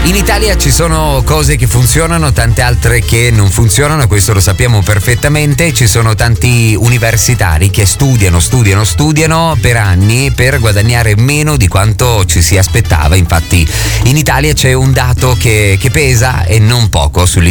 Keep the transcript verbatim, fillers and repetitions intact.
In Italia ci sono cose che funzionano, tante altre che non funzionano, questo lo sappiamo perfettamente. Ci sono tanti universitari che studiano, studiano, studiano per anni per guadagnare meno di quanto ci si aspettava. Infatti in Italia c'è un dato che, che pesa e non poco sull'interno